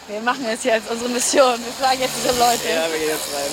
Wir machen jetzt hier als unsere Mission. Wir fragen jetzt diese Leute. Ja, wir gehen jetzt rein.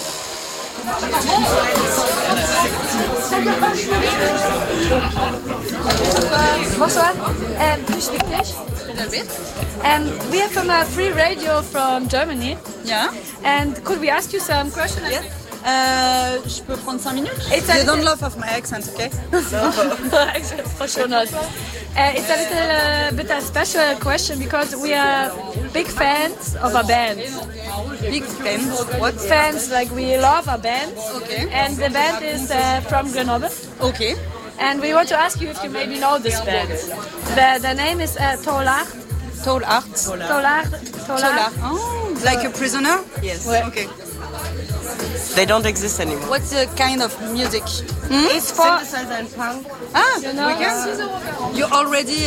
Bonsoir. Do you speak English? A little bit. We are from a free radio from Germany. Yeah. And could we ask you some questions? Yes. Je peux prendre 5 minutes? You don't laugh off my accent, okay? It's a little bit a special question because we are big fans of a band. Big fans? What? Fans, like we love a band. Okay. And the band is from Grenoble. Okay. And we want to ask you if you maybe know this band. The name is Tolard. Tolard. Tolard. Oh, like a prisoner? Yes. Okay. They don't exist anymore. What's the kind of music? It's for Synthesizer and punk. Ah, you know, we can. You already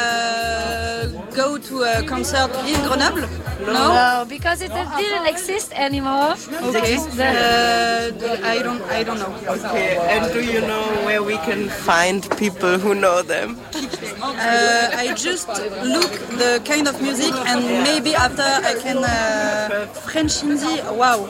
go to a concert in Grenoble? no, because it didn't exist anymore. Okay. I don't know. Okay, and do you know where we can find people who know them? I just look the kind of music and maybe after I can French indie. Wow.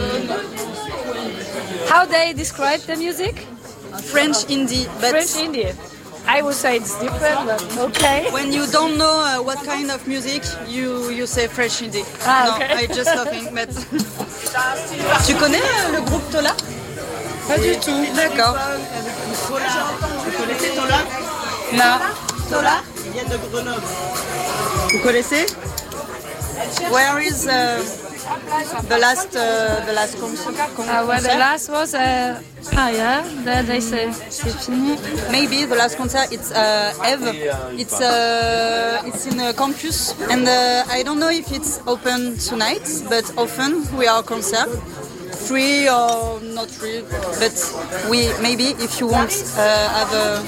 How they describe the music? French indie. But French indie. I would say it's different, but okay. when you don't know what kind of music, you say French indie. Ah, no, okay. I just laughing. But tu connais le groupe Tola? Pas du tout. D'accord. Vous connaissez Tola? Non. Tola? Ils viennent de Grenoble. Vous connaissez? Where is the last concert? Well, the last was yeah, there they say c'est fini. Maybe the last concert it's Eve. It's in a campus and I don't know if it's open tonight, but often we are concert. Free or not free, but we maybe if you want have a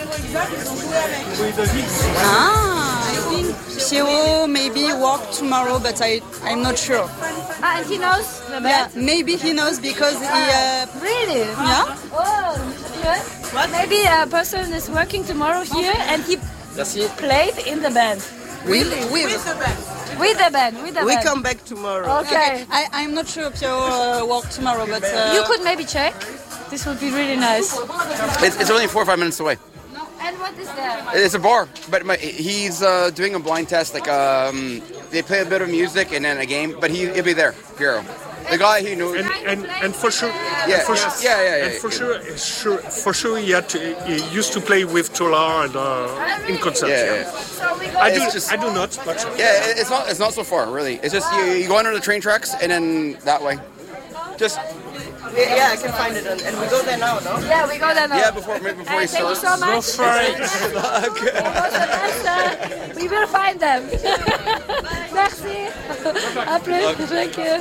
Piero maybe work tomorrow, but I'm not sure. And he knows the Yeah, band? maybe he knows because he Really? yeah. Oh, what? Maybe a person is working tomorrow here and he played in the band. Really? With the band. We come back tomorrow. Okay. I'm not sure Piero work tomorrow, but You could maybe check. This would be really nice. It's only 4 or 5 minutes away. And what is that? It's a bar, but he's doing a blind test. Like they play a bit of music and then a game, but he'll be there, Piero. The guy he knew. And for sure, Yeah, for yeah. And for sure, he used to play with Tola and in concerts. Yeah. So we go I do not, but Yeah, it's not so far really. It's just you go under the train tracks and then that way. Just Yeah, I can find it, and we go there now, no? Yeah, we go there now. before he Thank you starts. so much. We will find them. Merci. À plus. Thank you.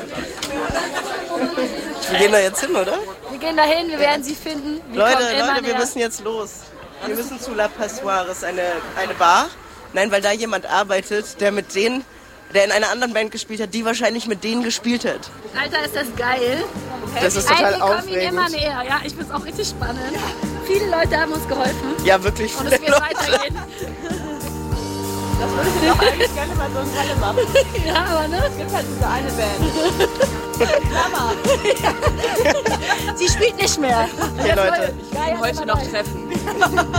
Wir gehen da jetzt hin, oder? Wir gehen dahin, wir werden sie finden. Wir kommen immer Leute, wir näher. müssen jetzt los. Wir müssen zu La Passoires, eine Bar. Nein, weil da jemand arbeitet, der in einer anderen Band gespielt hat, die wahrscheinlich mit denen gespielt hat. Alter, ist das geil. Das ist total Wir kommen ihnen immer aufregend. näher. Ja, ich finde es auch richtig spannend. Viele Leute haben uns geholfen. Ja, wirklich Und viele es wird Leute. weitergehen. Das würde ich doch eigentlich gerne mal so eine Halle machen. Ja, aber ne? Es gibt halt diese eine Band. Mama. Sie spielt nicht mehr. Okay, Leute. Ich will heute noch treffen.